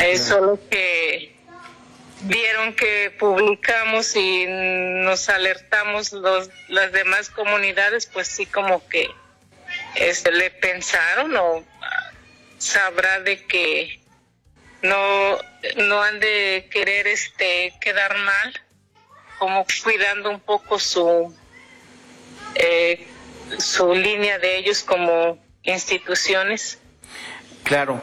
Solo que vieron que publicamos y nos alertamos las demás comunidades, pues sí, como que le pensaron o sabrá de que no han de querer quedar mal, como cuidando un poco su línea de ellos como instituciones. Claro.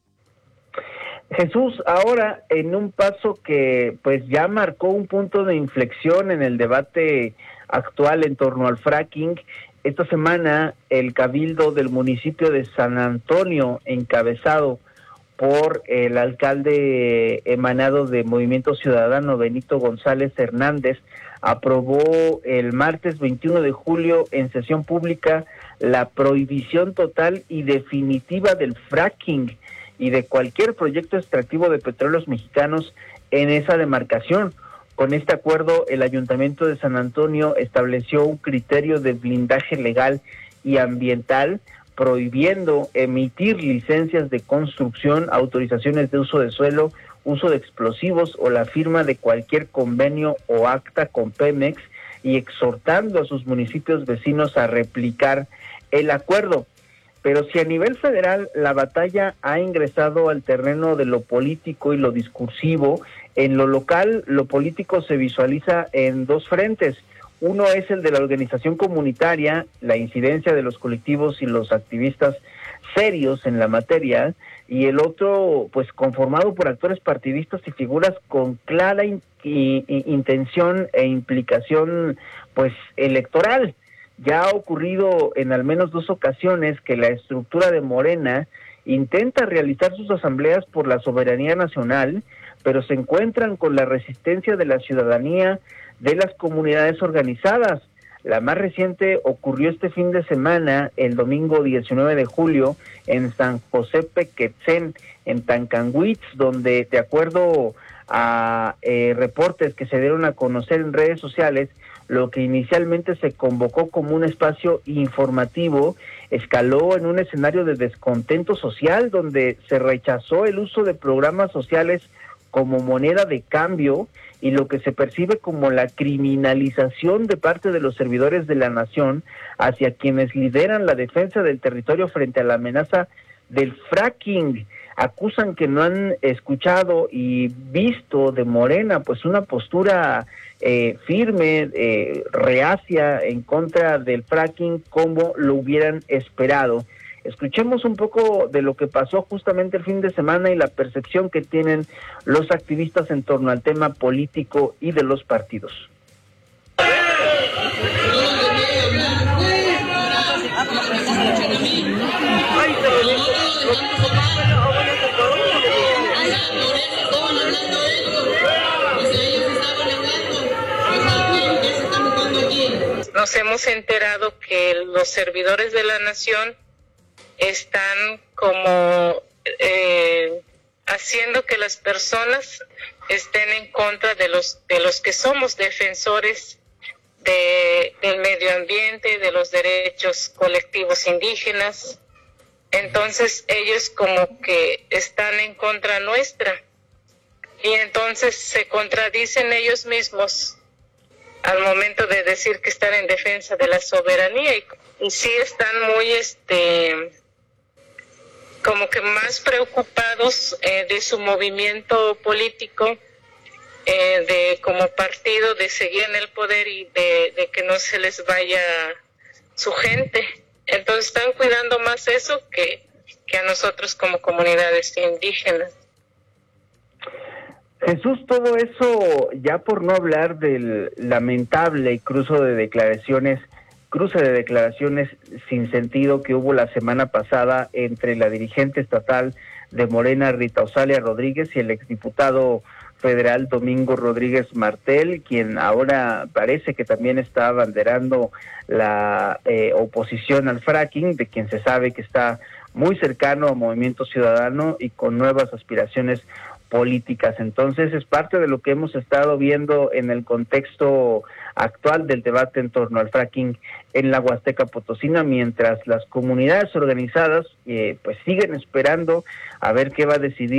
Jesús, ahora en un paso que pues ya marcó un punto de inflexión en el debate actual en torno al fracking, esta semana el Cabildo del municipio de San Antonio, encabezado por el alcalde emanado de Movimiento Ciudadano, Benito González Hernández, aprobó el martes 21 de julio en sesión pública la prohibición total y definitiva del fracking y de cualquier proyecto extractivo de petróleos mexicanos en esa demarcación. Con este acuerdo, el Ayuntamiento de San Antonio estableció un criterio de blindaje legal y ambiental, prohibiendo emitir licencias de construcción, autorizaciones de uso de suelo, uso de explosivos o la firma de cualquier convenio o acta con Pemex, y exhortando a sus municipios vecinos a replicar el acuerdo. Pero si a nivel federal la batalla ha ingresado al terreno de lo político y lo discursivo, en lo local lo político se visualiza en dos frentes. Uno es el de la organización comunitaria, la incidencia de los colectivos y los activistas serios en la materia, y el otro, pues, conformado por actores partidistas y figuras con clara intención e implicación, pues, electoral. Ya ha ocurrido en al menos dos ocasiones que la estructura de Morena intenta realizar sus asambleas por la soberanía nacional, pero se encuentran con la resistencia de la ciudadanía, de las comunidades organizadas. La más reciente ocurrió este fin de semana, el domingo 19 de julio, en San José Pequetzén, en Tancanwitz, donde, de acuerdo a reportes que se dieron a conocer en redes sociales, lo que inicialmente se convocó como un espacio informativo escaló en un escenario de descontento social, donde se rechazó el uso de programas sociales como moneda de cambio y lo que se percibe como la criminalización de parte de los servidores de la nación hacia quienes lideran la defensa del territorio frente a la amenaza del fracking. Acusan que no han escuchado y visto de Morena pues una postura firme, reacia en contra del fracking como lo hubieran esperado. Escuchemos un poco de lo que pasó justamente el fin de semana y la percepción que tienen los activistas en torno al tema político y de los partidos. Nos hemos enterado que los servidores de la nación están como haciendo que las personas estén en contra de los que somos defensores del medio ambiente, de los derechos colectivos indígenas. Entonces ellos como que están en contra nuestra y entonces se contradicen ellos mismos al momento de decir que están en defensa de la soberanía y sí están muy como que más preocupados de su movimiento político, de como partido, de seguir en el poder y de que no se les vaya su gente. Entonces están cuidando más eso que a nosotros como comunidades indígenas. Jesús, todo eso, ya por no hablar del lamentable cruce de declaraciones sin sentido que hubo la semana pasada entre la dirigente estatal de Morena, Rita Osalia Rodríguez, y el exdiputado federal Domingo Rodríguez Martel, quien ahora parece que también está abanderando la oposición al fracking, de quien se sabe que está muy cercano a Movimiento Ciudadano y con nuevas aspiraciones políticas. Entonces es parte de lo que hemos estado viendo en el contexto actual del debate en torno al fracking en la Huasteca Potosina, mientras las comunidades organizadas pues siguen esperando a ver qué va a decidir